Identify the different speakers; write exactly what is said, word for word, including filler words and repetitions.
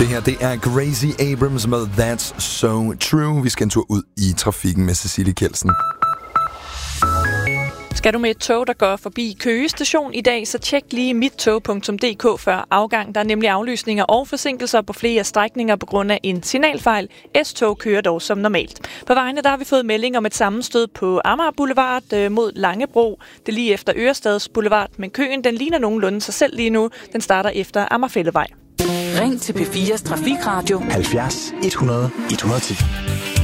Speaker 1: Det her, det er Gracie Abrams med That's So True. Vi skal en tur ud i trafikken med Cecilie Kjeldsen.
Speaker 2: Skal du med et tog, der går forbi Køge station i dag, så tjek lige mittog punktum d k før afgang. Der er nemlig aflysninger og forsinkelser på flere strækninger på grund af en signalfejl. S-tog kører dog som normalt. På vejene der har vi fået melding om et sammenstød på Amager Boulevard øh, mod Langebro. Det er lige efter Ørestads Boulevard, men køen den ligner nogenlunde sig selv lige nu. Den starter efter Amagerfællevej.
Speaker 3: Ring til P fires Trafikradio
Speaker 4: halvfjerds et hundrede et hundrede og ti.